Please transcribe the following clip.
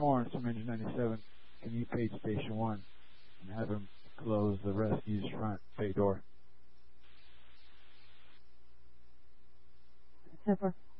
Horns from Engine 97. Can you page Station 1 and have him close the rescue's front bay door? Super.